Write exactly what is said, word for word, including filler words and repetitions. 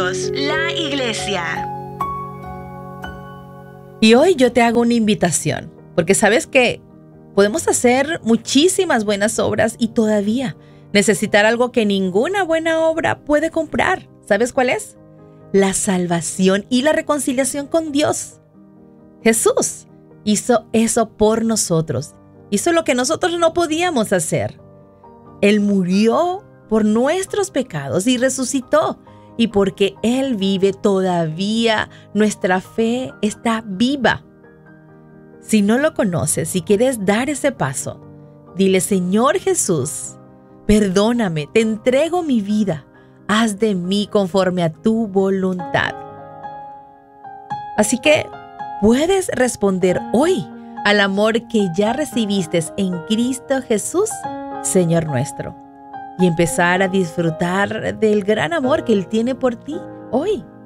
Juntos, la iglesia. Y hoy yo te hago una invitación, porque sabes que podemos hacer muchísimas buenas obras y todavía necesitar algo que ninguna buena obra puede comprar. ¿Sabes cuál es? La salvación y la reconciliación con Dios. Jesús hizo eso por nosotros. Hizo lo que nosotros no podíamos hacer. Él murió por nuestros pecados y resucitó. Y porque Él vive todavía, nuestra fe está viva. Si no lo conoces, si quieres dar ese paso, dile: Señor Jesús, perdóname, te entrego mi vida. Haz de mí conforme a tu voluntad. Así que puedes responder hoy al amor que ya recibiste en Cristo Jesús, Señor nuestro, y empezar a disfrutar del gran amor que Él tiene por ti hoy.